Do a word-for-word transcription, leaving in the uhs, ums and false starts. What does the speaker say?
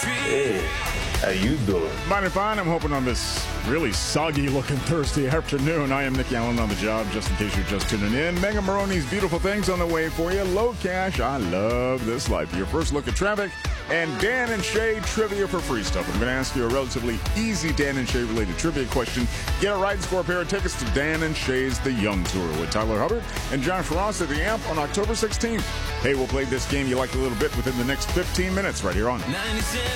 Hey, how you doing? Mighty fine. I'm hoping on this really soggy-looking Thursday afternoon. I am Nick Allen on the job, just in case you're just tuning in. Megan Maroney's beautiful things on the way for you. Low cash. I love this life. Your first look at traffic. And Dan and Shay trivia for free stuff. I'm going to ask you a relatively easy Dan and Shay related trivia question. Get a ride and score a pair of tickets to Dan and Shay's The Young Tour with Tyler Hubbard and Josh Ross at the Amp on October sixteenth. Hey, we'll play this game you like a little bit within the next fifteen minutes right here on